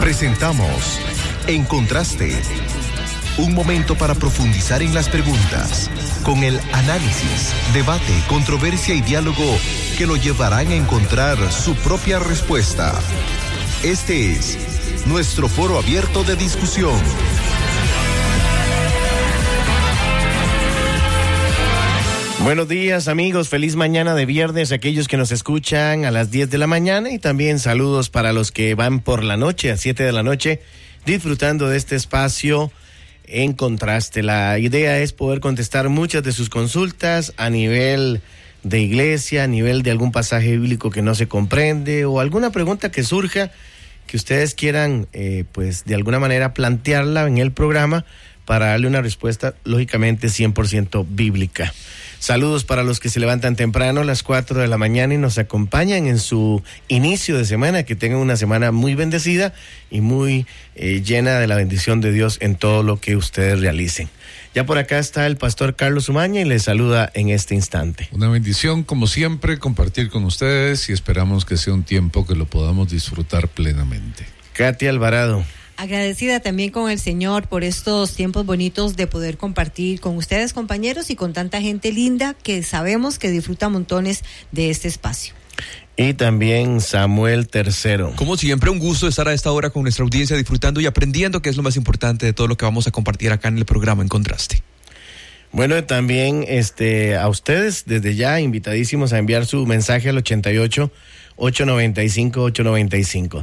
Presentamos En Contraste, un momento para profundizar en las preguntas, con el análisis, debate, controversia y diálogo que lo llevarán a encontrar su propia respuesta. Este es nuestro foro abierto de discusión. Buenos días, amigos, feliz mañana de viernes, aquellos que nos escuchan a las 10 de la mañana, y también saludos para los que van por la noche, a 7 de la noche, disfrutando de este espacio En Contraste. La idea es poder contestar muchas de sus consultas a nivel de iglesia, a nivel de algún pasaje bíblico que no se comprende, o alguna pregunta que surja, que ustedes quieran, pues de alguna manera plantearla en el programa para darle una respuesta, lógicamente, 100% bíblica. Saludos para los que se levantan temprano a las 4 de la mañana y nos acompañan en su inicio de semana. Que tengan una semana muy bendecida y muy llena de la bendición de Dios en todo lo que ustedes realicen. Ya por acá está el pastor Carlos Umaña y les saluda en este instante. Una bendición, como siempre, compartir con ustedes, y esperamos que sea un tiempo que lo podamos disfrutar plenamente. Katia Alvarado. Agradecida también con el Señor por estos tiempos bonitos de poder compartir con ustedes, compañeros, y con tanta gente linda que sabemos que disfruta montones de este espacio. Y también Samuel Tercero. Como siempre, un gusto estar a esta hora con nuestra audiencia, disfrutando y aprendiendo, que es lo más importante de todo lo que vamos a compartir acá en el programa En Contraste. Bueno, también a ustedes desde ya invitadísimos a enviar su mensaje al 88-895-895.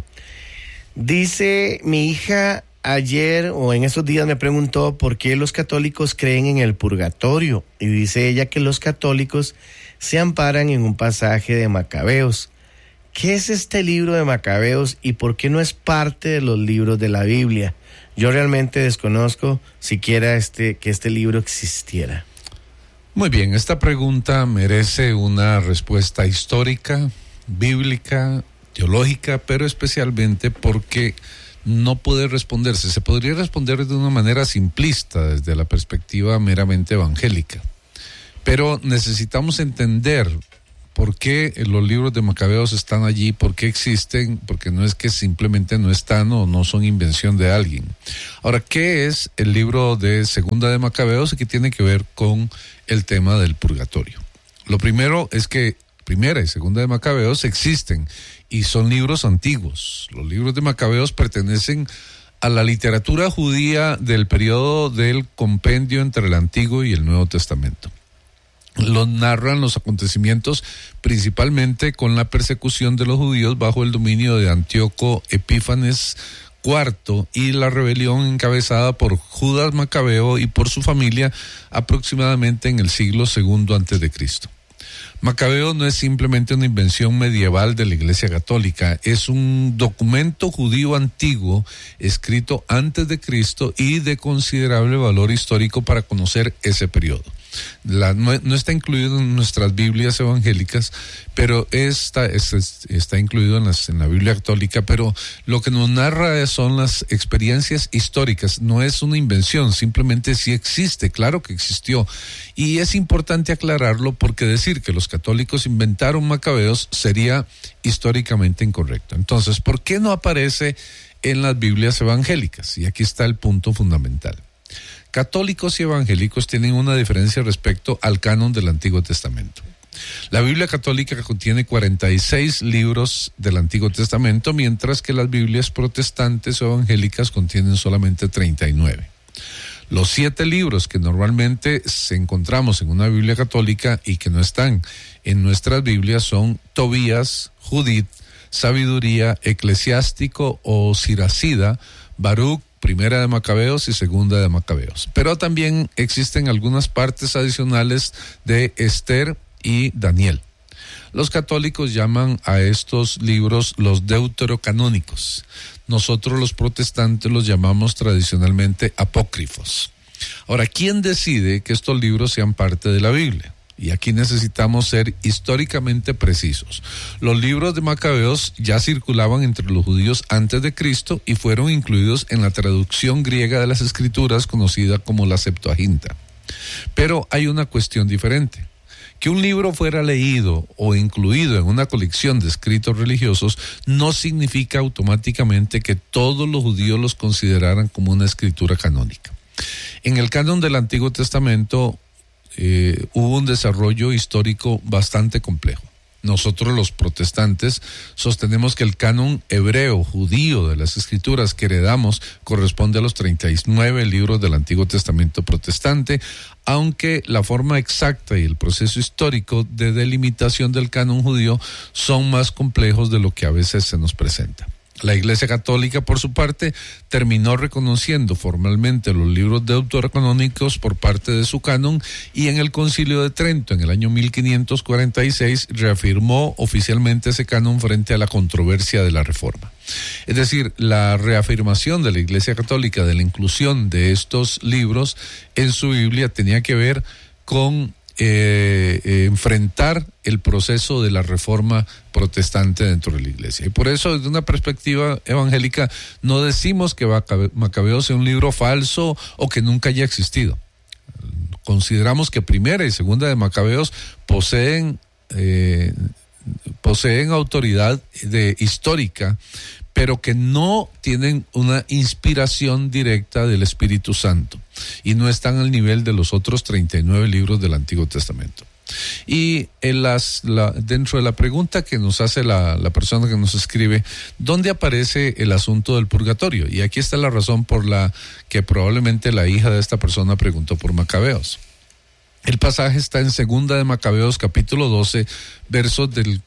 Dice mi hija ayer o en esos días me preguntó por qué los católicos creen en el purgatorio, y dice ella que los católicos se amparan en un pasaje de Macabeos. ¿Qué es este libro de Macabeos y por qué no es parte de los libros de la Biblia? Yo realmente desconozco siquiera que este libro existiera. Muy bien, esta pregunta merece una respuesta histórica, bíblica, teológica, pero especialmente porque no puede responderse. Se podría responder de una manera simplista desde la perspectiva meramente evangélica, pero necesitamos entender por qué los libros de Macabeos están allí, por qué existen, porque no es que simplemente no están o no son invención de alguien. Ahora, ¿qué es el libro de Segunda de Macabeos y qué tiene que ver con el tema del purgatorio? Lo primero es que Primera y Segunda de Macabeos existen y son libros antiguos. Los libros de Macabeos pertenecen a la literatura judía del periodo del compendio entre el Antiguo y el Nuevo Testamento. Los narran los acontecimientos principalmente con la persecución de los judíos bajo el dominio de Antíoco Epífanes IV y la rebelión encabezada por Judas Macabeo y por su familia aproximadamente en el siglo II a.C. Macabeo no es simplemente una invención medieval de la Iglesia Católica, es un documento judío antiguo escrito antes de Cristo y de considerable valor histórico para conocer ese periodo. No está incluido en nuestras Biblias evangélicas, pero está incluido en la Biblia católica, pero lo que nos narra son las experiencias históricas, no es una invención, simplemente sí existe, claro que existió, y es importante aclararlo porque decir que los católicos inventaron Macabeos sería históricamente incorrecto. Entonces, ¿por qué no aparece en las Biblias evangélicas? Y aquí está el punto fundamental. Católicos y evangélicos tienen una diferencia respecto al canon del Antiguo Testamento. La Biblia católica contiene 46 libros del Antiguo Testamento, mientras que las Biblias protestantes o evangélicas contienen solamente 39. Los 7 libros que normalmente encontramos en una Biblia católica y que no están en nuestras Biblias son Tobías, Judith, Sabiduría, Eclesiástico o Siracida, Baruch, Primera de Macabeos y Segunda de Macabeos. Pero también existen algunas partes adicionales de Esther y Daniel. Los católicos llaman a estos libros los deuterocanónicos. Nosotros los protestantes los llamamos tradicionalmente apócrifos. Ahora, ¿quién decide que estos libros sean parte de la Biblia? Y aquí necesitamos ser históricamente precisos. Los libros de Macabeos ya circulaban entre los judíos antes de Cristo y fueron incluidos en la traducción griega de las Escrituras conocida como la Septuaginta. Pero hay una cuestión diferente. Que un libro fuera leído o incluido en una colección de escritos religiosos no significa automáticamente que todos los judíos los consideraran como una escritura canónica. En el canon del Antiguo Testamento hubo un desarrollo histórico bastante complejo. Nosotros los protestantes sostenemos que el canon hebreo, judío de las escrituras que heredamos corresponde a los 39 libros del Antiguo Testamento protestante, aunque la forma exacta y el proceso histórico de delimitación del canon judío son más complejos de lo que a veces se nos presenta. La Iglesia Católica, por su parte, terminó reconociendo formalmente los libros deuterocanónicos por parte de su canon y en el Concilio de Trento, en el año 1546, reafirmó oficialmente ese canon frente a la controversia de la Reforma. Es decir, la reafirmación de la Iglesia Católica de la inclusión de estos libros en su Biblia tenía que ver con enfrentar el proceso de la reforma protestante dentro de la iglesia. Y por eso, desde una perspectiva evangélica, no decimos que Macabeos sea un libro falso o que nunca haya existido. Consideramos que Primera y Segunda de Macabeos poseen autoridad histórica, pero que no tienen una inspiración directa del Espíritu Santo y no están al nivel de los otros 39 libros del Antiguo Testamento. Y dentro de la pregunta que nos hace la persona que nos escribe, ¿dónde aparece el asunto del purgatorio? Y aquí está la razón por la que probablemente la hija de esta persona preguntó por Macabeos. El pasaje está en Segunda de Macabeos, capítulo 12, versos del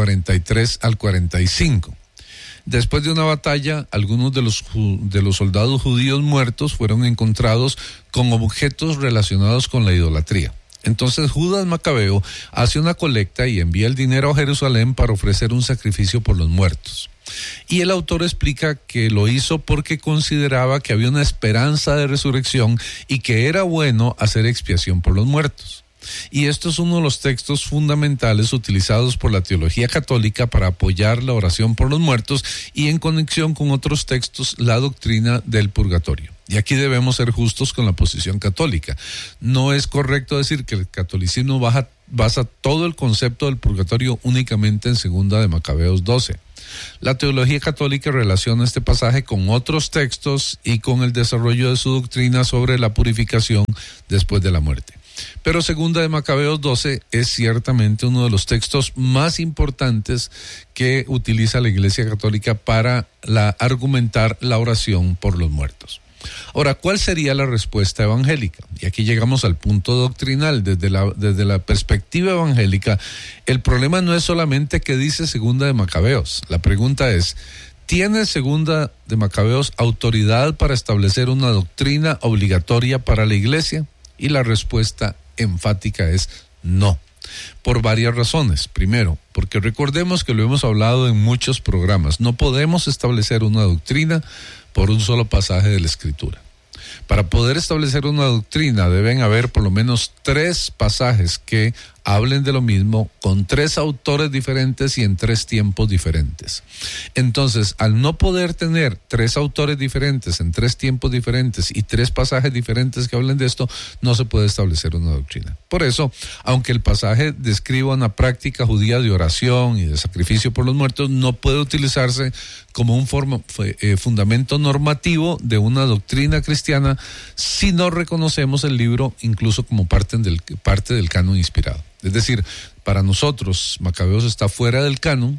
43 al 45. Después de una batalla, algunos de los soldados judíos muertos fueron encontrados con objetos relacionados con la idolatría. Entonces Judas Macabeo hace una colecta y envía el dinero a Jerusalén para ofrecer un sacrificio por los muertos. Y el autor explica que lo hizo porque consideraba que había una esperanza de resurrección y que era bueno hacer expiación por los muertos. Y esto es uno de los textos fundamentales utilizados por la teología católica para apoyar la oración por los muertos y en conexión con otros textos la doctrina del purgatorio. Y aquí debemos ser justos con la posición católica. No es correcto decir que el catolicismo basa todo el concepto del purgatorio únicamente en Segunda de Macabeos 12. La teología católica relaciona este pasaje con otros textos y con el desarrollo de su doctrina sobre la purificación después de la muerte. Pero Segunda de Macabeos 12 es ciertamente uno de los textos más importantes que utiliza la Iglesia Católica para argumentar la oración por los muertos. Ahora, ¿cuál sería la respuesta evangélica? Y aquí llegamos al punto doctrinal. Desde la perspectiva evangélica, el problema no es solamente qué dice Segunda de Macabeos. La pregunta es, ¿tiene Segunda de Macabeos autoridad para establecer una doctrina obligatoria para la Iglesia? Y la respuesta enfática es no, por varias razones. Primero, porque recordemos que lo hemos hablado en muchos programas, no podemos establecer una doctrina por un solo pasaje de la Escritura. Para poder establecer una doctrina deben haber por lo menos 3 pasajes que hablen de lo mismo, con 3 autores diferentes y en 3 tiempos diferentes. Entonces, al no poder tener 3 autores diferentes en 3 tiempos diferentes y 3 pasajes diferentes que hablen de esto, no se puede establecer una doctrina. Por eso, aunque el pasaje describa una práctica judía de oración y de sacrificio por los muertos, no puede utilizarse como un fundamento normativo de una doctrina cristiana si no reconocemos el libro incluso como parte del canon inspirado. Es decir, para nosotros Macabeos está fuera del canon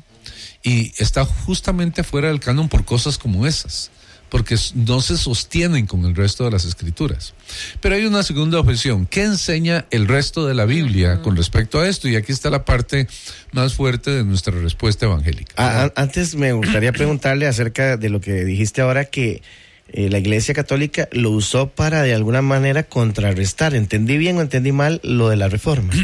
y está justamente fuera del canon por cosas como esas, porque no se sostienen con el resto de las escrituras. Pero hay una segunda objeción. ¿Qué enseña el resto de la Biblia con respecto a esto? Y aquí está la parte más fuerte de nuestra respuesta evangélica. Antes me gustaría preguntarle acerca de lo que dijiste ahora, que la Iglesia Católica lo usó para de alguna manera contrarrestar. ¿Entendí bien o entendí mal lo de la reforma?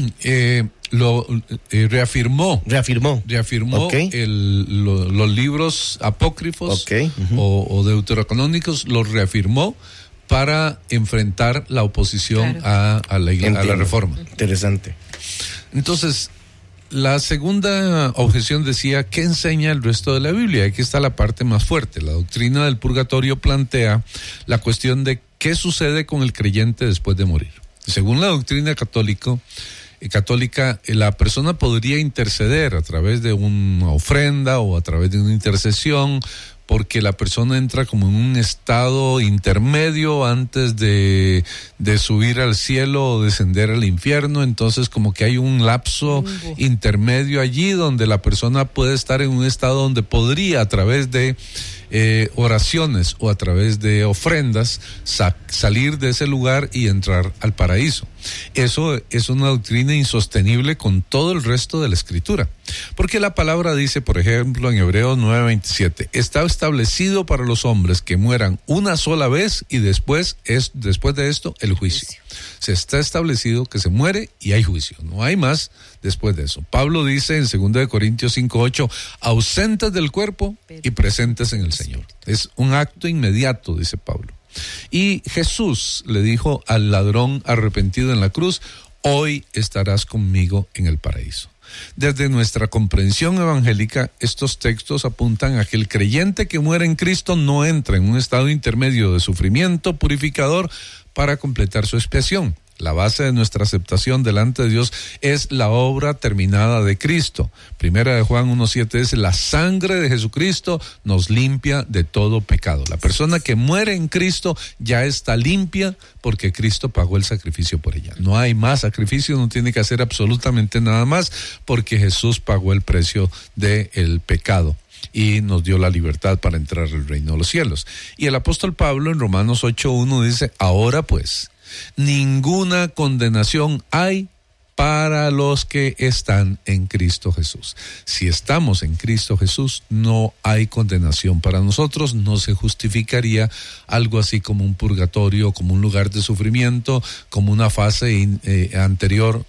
Reafirmó. Okay. Los libros apócrifos o deuterocanónicos, los reafirmó para enfrentar la oposición a la reforma. Interesante. Entonces, la segunda objeción decía, ¿qué enseña el resto de la Biblia? Aquí está la parte más fuerte. La doctrina del purgatorio plantea la cuestión de qué sucede con el creyente después de morir. Según la doctrina católica, católica, la persona podría interceder a través de una ofrenda o a través de una intercesión, porque la persona entra como en un estado intermedio antes de subir al cielo o descender al infierno. Entonces como que hay un lapso intermedio allí donde la persona puede estar en un estado donde podría, a través de oraciones o a través de ofrendas, salir de ese lugar y entrar al paraíso. Eso es una doctrina insostenible con todo el resto de la Escritura, porque la palabra dice, por ejemplo, en Hebreos 9:27, está establecido para los hombres que mueran una sola vez y después de esto el juicio. Se está establecido que se muere y hay juicio, no hay más después de eso. Pablo dice en 2 Corintios 5:8, ausentes del cuerpo y presentes en el Señor. Es un acto inmediato, dice Pablo. Y Jesús le dijo al ladrón arrepentido en la cruz, hoy estarás conmigo en el paraíso. Desde nuestra comprensión evangélica, estos textos apuntan a que el creyente que muere en Cristo no entra en un estado intermedio de sufrimiento purificador para completar su expiación. La base de nuestra aceptación delante de Dios es la obra terminada de Cristo. Primera de Juan 1:7 dice, la sangre de Jesucristo nos limpia de todo pecado. La persona que muere en Cristo ya está limpia porque Cristo pagó el sacrificio por ella. No hay más sacrificio, no tiene que hacer absolutamente nada más porque Jesús pagó el precio del pecado y nos dio la libertad para entrar al reino de los cielos. Y el apóstol Pablo en Romanos 8:1 dice, ahora pues, ninguna condenación hay para los que están en Cristo Jesús. Si estamos en Cristo Jesús, no hay condenación para nosotros. No se justificaría algo así como un purgatorio, como un lugar de sufrimiento, como una fase anterior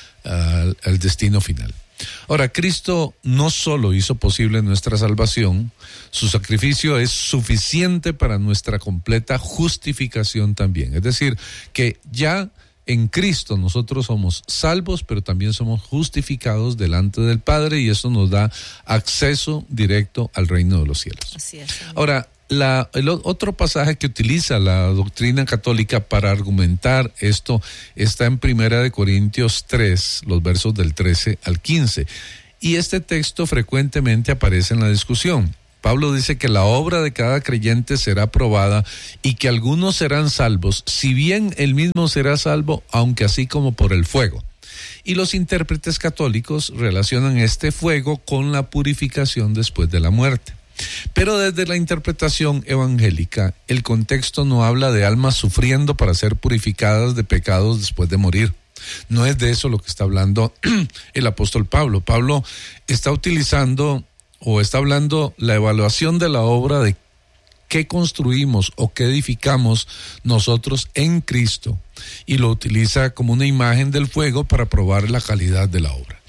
al destino final. Ahora, Cristo no solo hizo posible nuestra salvación, su sacrificio es suficiente para nuestra completa justificación también. Es decir, que ya en Cristo nosotros somos salvos, pero también somos justificados delante del Padre y eso nos da acceso directo al reino de los cielos. Así es. Ahora, el otro pasaje que utiliza la doctrina católica para argumentar esto está en 1 Corintios 3, los versos del 13 al 15. Y este texto frecuentemente aparece en la discusión. Pablo dice que la obra de cada creyente será probada y que algunos serán salvos, si bien él mismo será salvo, aunque así como por el fuego. Y los intérpretes católicos relacionan este fuego con la purificación después de la muerte. Pero desde la interpretación evangélica, el contexto no habla de almas sufriendo para ser purificadas de pecados después de morir. No es de eso lo que está hablando el apóstol Pablo. Pablo está utilizando o está hablando la evaluación de la obra de qué construimos o qué edificamos nosotros en Cristo y lo utiliza como una imagen del fuego para probar la calidad de la obra.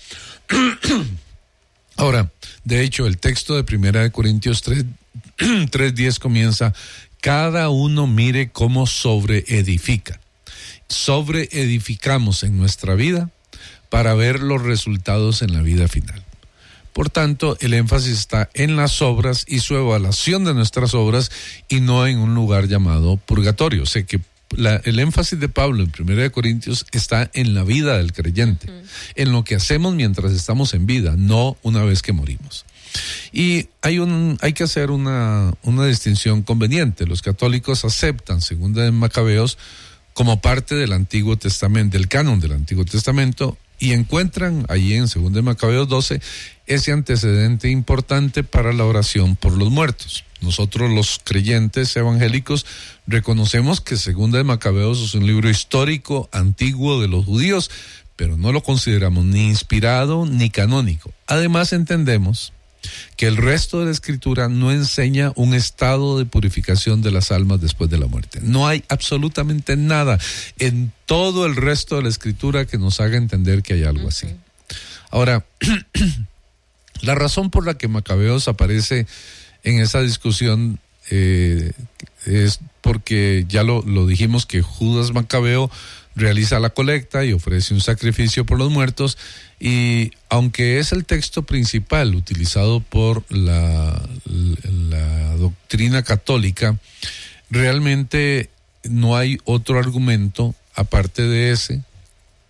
Ahora, de hecho, el texto de 1 Corintios 3:10 comienza, cada uno mire cómo sobreedifica. Sobreedificamos en nuestra vida para ver los resultados en la vida final. Por tanto, el énfasis está en las obras y su evaluación de nuestras obras y no en un lugar llamado purgatorio. O sea que el énfasis de Pablo en 1 Corintios está en la vida del creyente, en lo que hacemos mientras estamos en vida, no una vez que morimos. Y hay que hacer una distinción conveniente. Los católicos aceptan 2 Macabeos como parte del Antiguo Testamento, del canon del Antiguo Testamento, y encuentran allí en 2 Macabeos 12 ese antecedente importante para la oración por los muertos. Nosotros los creyentes evangélicos reconocemos que 2 Macabeos es un libro histórico antiguo de los judíos, pero no lo consideramos ni inspirado ni canónico. Además entendemos que el resto de la Escritura no enseña un estado de purificación de las almas después de la muerte. No hay absolutamente nada en todo el resto de la Escritura que nos haga entender que hay algo así. Ahora, la razón por la que Macabeos aparece en esa discusión es porque ya lo dijimos, que Judas Macabeo realiza la colecta y ofrece un sacrificio por los muertos, y aunque es el texto principal utilizado por la doctrina católica, realmente no hay otro argumento aparte de ese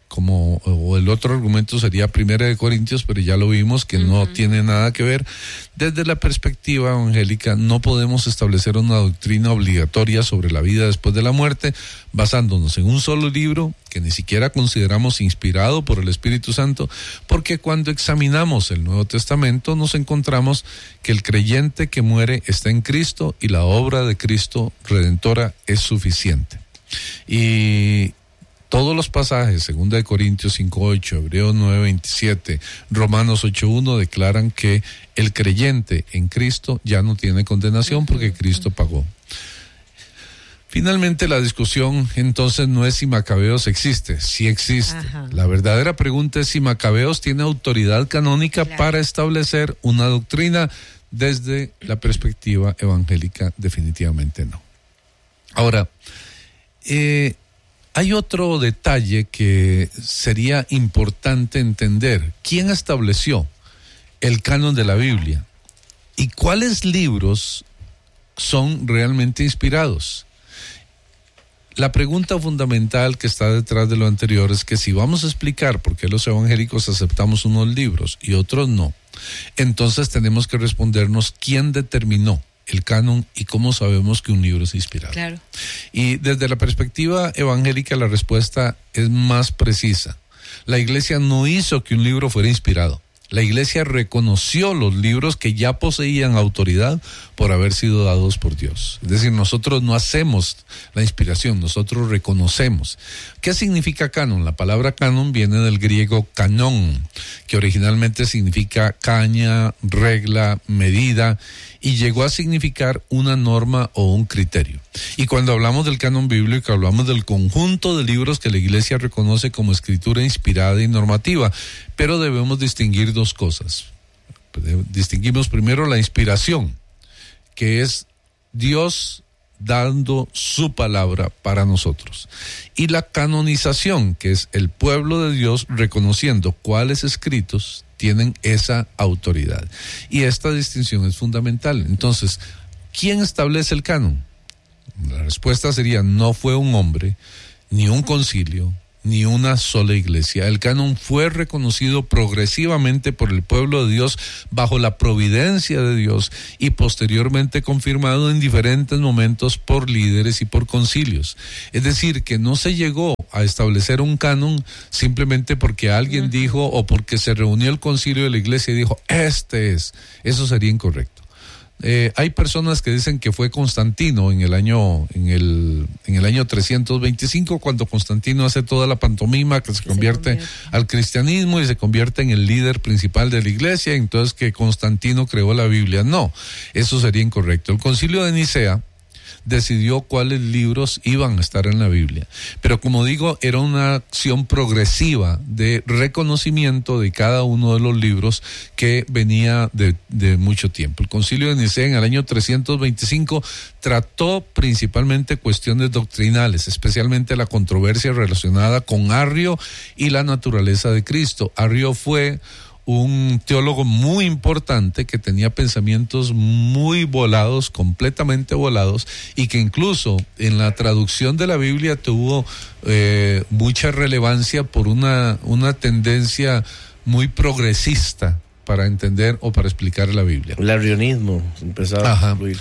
o el otro argumento sería 1 Corintios, pero ya lo vimos que no tiene nada que ver. Desde la perspectiva evangélica no podemos establecer una doctrina obligatoria sobre la vida después de la muerte basándonos en un solo libro que ni siquiera consideramos inspirado por el Espíritu Santo, porque cuando examinamos el Nuevo Testamento nos encontramos que el creyente que muere está en Cristo y la obra de Cristo redentora es suficiente. Y todos los pasajes, 2 Corintios 5:8, Hebreos 9:27, Romanos 8:1, declaran que el creyente en Cristo ya no tiene condenación porque Cristo pagó. Finalmente, la discusión entonces no es si Macabeos existe, sí existe. La verdadera pregunta es si Macabeos tiene autoridad canónica para establecer una doctrina. Desde la perspectiva evangélica, definitivamente no. Ahora, hay otro detalle que sería importante entender. ¿Quién estableció el canon de la Biblia? ¿Y cuáles libros son realmente inspirados? La pregunta fundamental que está detrás de lo anterior es que si vamos a explicar por qué los evangélicos aceptamos unos libros y otros no, entonces tenemos que respondernos quién determinó el canon y cómo sabemos que un libro es inspirado. Claro. Y desde la perspectiva evangélica la respuesta es más precisa. La Iglesia no hizo que un libro fuera inspirado. La Iglesia reconoció los libros que ya poseían autoridad por haber sido dados por Dios. Es decir, nosotros no hacemos la inspiración, nosotros reconocemos. ¿Qué significa canon? La palabra canon viene del griego kanón, que originalmente significa caña, regla, medida, y llegó a significar una norma o un criterio. Y cuando hablamos del canon bíblico, hablamos del conjunto de libros que la Iglesia reconoce como escritura inspirada y normativa, pero debemos distinguir dos cosas. Distinguimos primero la inspiración, que es Dios dando su palabra para nosotros, y la canonización, que es el pueblo de Dios reconociendo cuáles escritos tienen esa autoridad. Y esta distinción es fundamental. Entonces, ¿quién establece el canon? La respuesta sería: no fue un hombre, ni un concilio, ni una sola iglesia. El canon fue reconocido progresivamente por el pueblo de Dios bajo la providencia de Dios y posteriormente confirmado en diferentes momentos por líderes y por concilios. Es decir, que no se llegó a establecer un canon simplemente porque alguien dijo o porque se reunió el concilio de la iglesia y dijo, este es. Eso sería incorrecto. Hay personas que dicen que fue Constantino en el año 325, cuando Constantino hace toda la pantomima que se convierte al cristianismo y se convierte en el líder principal de la iglesia, entonces que Constantino creó la Biblia. No, eso sería incorrecto. El concilio de Nicea decidió cuáles libros iban a estar en la Biblia. Pero como digo, era una acción progresiva de reconocimiento de cada uno de los libros que venía de mucho tiempo. El Concilio de Nicea en el año 325 trató principalmente cuestiones doctrinales, especialmente la controversia relacionada con Arrio y la naturaleza de Cristo. Arrio fue un teólogo muy importante que tenía pensamientos muy volados, completamente volados, y que incluso en la traducción de la Biblia tuvo mucha relevancia por una tendencia muy progresista para entender o para explicar la Biblia. El arrianismo empezaba a fluir.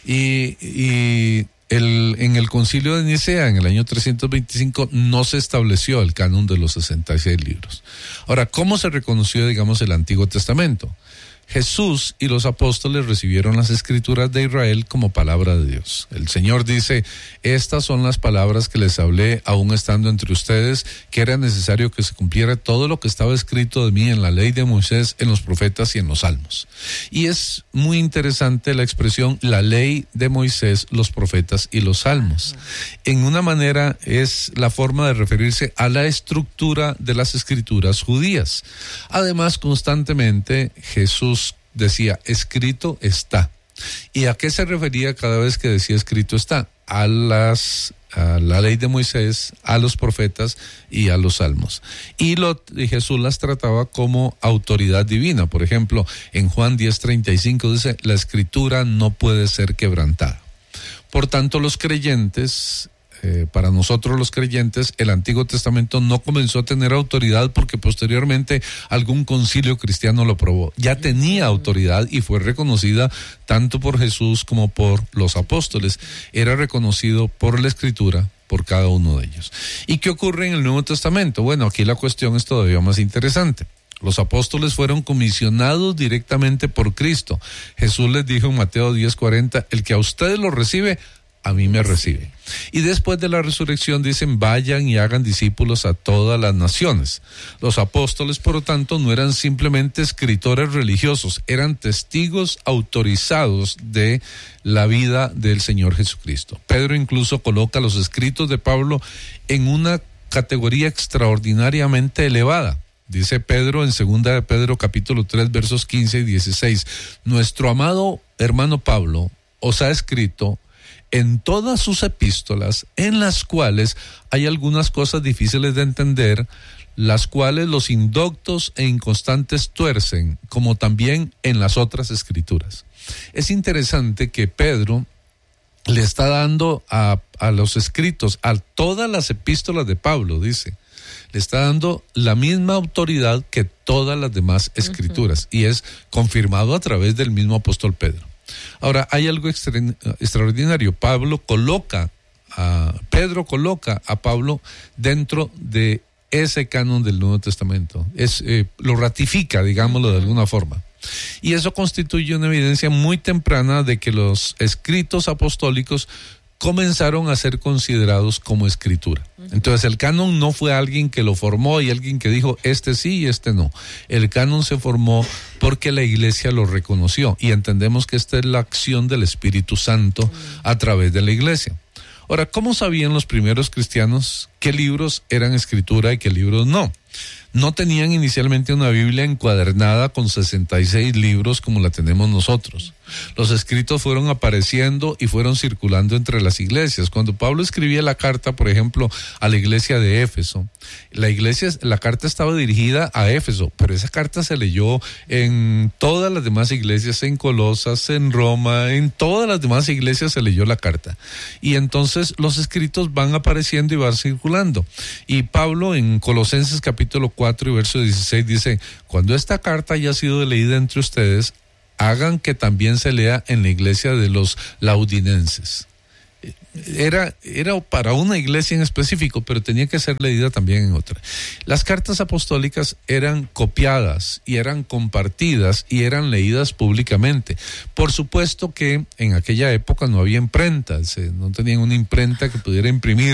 En el Concilio de Nicea, en el año 325, no se estableció el canon de los 66 libros. Ahora, ¿cómo se reconoció, digamos, el Antiguo Testamento? Jesús y los apóstoles recibieron las escrituras de Israel como palabra de Dios. El Señor dice, estas son las palabras que les hablé aún estando entre ustedes, que era necesario que se cumpliera todo lo que estaba escrito de mí en la ley de Moisés, en los profetas y en los salmos. Y es muy interesante la expresión, la ley de Moisés, los profetas y los salmos. En una manera es la forma de referirse a la estructura de las escrituras judías. Además, constantemente Jesús decía, escrito está. ¿Y a qué se refería cada vez que decía escrito está? A la ley de Moisés, a los profetas y a los salmos. Y Jesús las trataba como autoridad divina. Por ejemplo, en Juan 10:35 dice, la escritura no puede ser quebrantada. Por tanto, los creyentes para nosotros los creyentes, el Antiguo Testamento no comenzó a tener autoridad porque posteriormente algún concilio cristiano lo probó. Ya tenía autoridad y fue reconocida tanto por Jesús como por los apóstoles. Era reconocido por la Escritura, por cada uno de ellos. ¿Y qué ocurre en el Nuevo Testamento? Bueno, aquí la cuestión es todavía más interesante. Los apóstoles fueron comisionados directamente por Cristo. Jesús les dijo en Mateo 10:40, el que a ustedes lo recibe, a mí me recibe. Y después de la resurrección dicen, vayan y hagan discípulos a todas las naciones. Los apóstoles, por lo tanto, no eran simplemente escritores religiosos, eran testigos autorizados de la vida del Señor Jesucristo. Pedro incluso coloca los escritos de Pablo en una categoría extraordinariamente elevada. Dice Pedro en 2 de Pedro capítulo 3 versos 15 y 16, nuestro amado hermano Pablo os ha escrito en todas sus epístolas, en las cuales hay algunas cosas difíciles de entender, las cuales los indoctos e inconstantes tuercen, como también en las otras escrituras. Es interesante que Pedro le está dando a los escritos, a todas las epístolas de Pablo, dice, le está dando la misma autoridad que todas las demás escrituras, y es confirmado a través del mismo apóstol Pedro. Ahora, hay algo extraordinario. Pedro coloca a Pablo dentro de ese canon del Nuevo Testamento. Lo ratifica, digámoslo de alguna forma. Y eso constituye una evidencia muy temprana de que los escritos apostólicos comenzaron a ser considerados como escritura. Entonces el canon no fue alguien que lo formó y alguien que dijo este sí y este no. El canon se formó porque la iglesia lo reconoció y entendemos que esta es la acción del Espíritu Santo a través de la iglesia. Ahora, ¿cómo sabían los primeros cristianos qué libros eran escritura y qué libros no? No tenían inicialmente una Biblia encuadernada con 66 libros como la tenemos nosotros. Los escritos fueron apareciendo y fueron circulando entre las iglesias. Cuando Pablo escribía la carta, por ejemplo, a la iglesia de Éfeso, la carta estaba dirigida a Éfeso, pero esa carta se leyó en todas las demás iglesias, en Colosas, en Roma, en todas las demás iglesias se leyó la carta. Y entonces los escritos van apareciendo y van circulando. Y Pablo en Colosenses capítulo 4 y verso 16 dice, cuando esta carta haya sido leída entre ustedes, hagan que también se lea en la iglesia de los laudinenses. Era para una iglesia en específico, pero tenía que ser leída también en otra. Las cartas apostólicas eran copiadas y eran compartidas y eran leídas públicamente. Por supuesto que en aquella época no había imprentas, no tenían una imprenta que pudiera imprimir